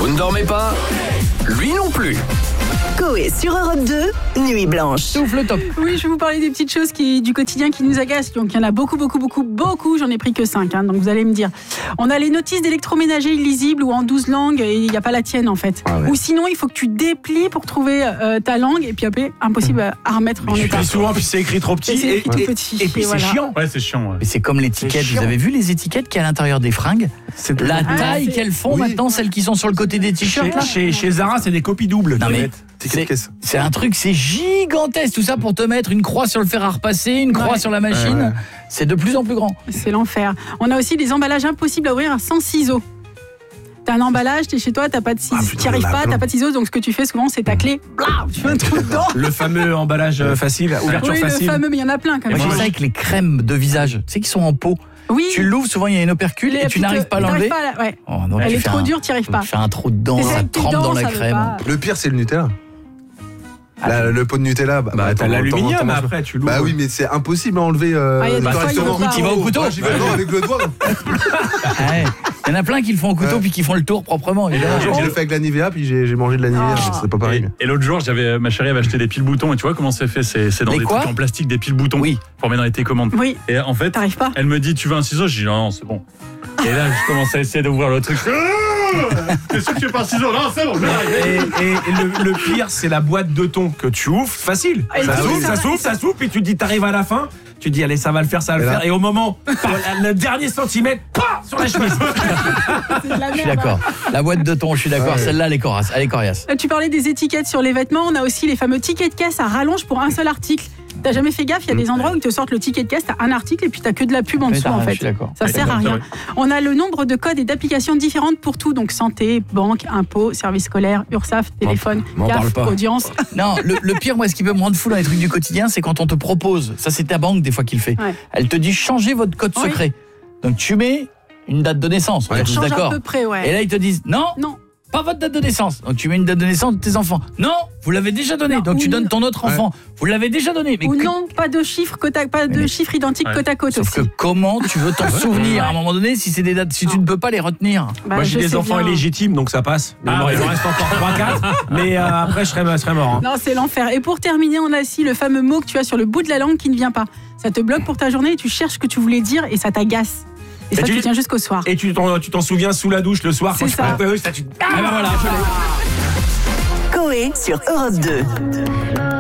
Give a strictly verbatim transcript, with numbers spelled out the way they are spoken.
Vous ne dormez pas ? Lui non plus. Coé sur Europe deux, Nuit Blanche. Souffle top. Oui, je vais vous parler des petites choses qui, du quotidien qui nous agacent. Donc, il y en a beaucoup, beaucoup, beaucoup, beaucoup. J'en ai pris que cinq. Hein, donc, vous allez me dire. On a les notices d'électroménager illisibles ou en douze langues et il n'y a pas la tienne, en fait. Ah ouais. Ou sinon, il faut que tu déplies pour trouver euh, ta langue et puis après, impossible à, à remettre en Je état. fais souvent, puis c'est écrit trop petit. Et c'est écrit et, tout petit, et puis et c'est voilà. chiant. Ouais, c'est chiant. Ouais. Mais c'est comme l'étiquette. C'est chiant. Vous avez vu les étiquettes qu'il y a à l'intérieur des fringues ? C'est La Ah, taille c'est- qu'elles font Oui. maintenant, celles qui sont sur le côté des t-shirts là. Chez, chez, chez Zara, c'est des copies doubles. Non, qu'ils mais mettent. c'est, c'est un truc, c'est gigantesque tout ça pour te mettre une croix sur le fer à repasser, une croix Ouais. sur la machine. Ouais, ouais. C'est de plus en plus grand. C'est l'enfer. On a aussi des emballages impossibles à ouvrir sans ciseaux. T'as un emballage, t'es chez toi, t'as pas de ciseaux, Ah, putain, t'y arrives il y en a pas, plein. t'as pas de ciseaux, donc ce que tu fais souvent, c'est ta clé, blah, tu fais un trou dedans. Le fameux emballage euh, facile, ouverture Oui, facile. le fameux, mais il y en a plein quand Moi même. j'ai ça avec les crèmes de visage, tu sais qui sont en pot. Oui, Tu l'ouvres, souvent il y a une opercule les- et tu n'arrives pas à t'arrives l'enlever. pas à la- ouais. Oh, donc Elle tu est fais trop un- dure, t'y arrives pas. Tu fais un trou dedans, T'essaies ça avec tes trempe dents, dans la ça veut crème. pas. Le pire, c'est le Nutella. La- le pot de Nutella, bah, Bah, attends, t'as t'en- l'aluminium, t'en manges après, tu l'ouvres. Bah oui, mais c'est impossible à enlever euh, Ah, il y a des fois, directement. il faut pas. Tu vas au couteau. Ouais, j'y vais non, avec le doigt. Ouais. Il y en a plein qui le font au couteau Ouais. puis qui font le tour proprement. évidemment. Je le fais avec la Nivea, puis j'ai j'ai mangé de la Nivea, Ah. mais c'est pas pareil. Et, et l'autre jour, j'avais ma chérie avait acheté des piles boutons et tu vois comment c'est fait, c'est, c'est dans Mais des quoi trucs en plastique, des piles boutons Oui. pour mettre dans les télécommandes. Oui, Et en fait, t'arrives pas. elle me dit tu veux un ciseau, je dis non, non c'est bon. Et là, je commence à essayer d'ouvrir le truc. T'es sûr que tu veux pas un ciseau ? Non, c'est bon. je l'arrive. Et, et- et le, le pire, c'est la boîte de thon que tu ouvres, facile. Et Ça tu- s'ouvre, ça ça va- s'ouvre, ça s'ouvre, puis tu te dis, t'arrives à la fin, tu te dis, allez, ça va le faire, ça va le Et là faire. Et au moment, le, le dernier centimètre, pah, sur la chemise. C'est de la Je suis merde. d'accord. La boîte de thon, je suis d'accord. Ouais. Celle-là, elle est coriace. Elle est coriace. Euh, Tu parlais des étiquettes sur les vêtements, on a aussi les fameux tickets de caisse à rallonge pour un seul article. T'as jamais fait gaffe, il y a des endroits où ils te sortent le ticket de caisse, t'as un article et puis t'as que de la pub en Oui, dessous t'as en raison, fait. je suis d'accord. Ça Oui, sert à c'est rien. vrai. On a le nombre de codes et d'applications différentes pour tout, donc santé, banque, impôts, services scolaires, URSAF, téléphone, m'en C A F, parle pas. audience. Non, le, le pire, moi, ce qui peut me rendre fou dans les trucs du quotidien, c'est quand on te propose, ça c'est ta banque des fois qui le fait, Ouais. elle te dit changez votre code Oui. secret. Donc tu mets une date de naissance, on Ouais. est tous Change à d'accord. peu près, ouais. Et là ils te disent non, Non, pas votre date de naissance. Donc tu mets une date de naissance de tes enfants. Non, vous l'avez déjà donné. Non, Donc tu ou- donnes ton autre Ouais. enfant. Vous l'avez déjà donné. Mais ou que- non, pas de chiffres côte à, pas de mais- chiffres identiques Ouais. côte à côte Sauf aussi. que comment tu veux t'en souvenir à un moment donné si c'est des dates, si tu Non. ne peux pas les retenir. Bah, Moi, j'ai je des sais enfants bien. illégitimes, donc ça passe. Mais Ah, bon, il ouais. en reste encore trois quatre. Mais euh, après, je serais, je serais mort. hein. Non, c'est l'enfer. Et pour terminer, on a aussi le fameux mot que tu as sur le bout de la langue qui ne vient pas. Ça te bloque pour ta journée et tu cherches ce que tu voulais dire et ça t'agace. Et, Et ça, tu- tu tiens jusqu'au soir. Et tu t'en, tu t'en souviens sous la douche le soir quand C'est tu ça. prends le ça, tu... Ah ben voilà, je l'ai. Coé sur Europe deux.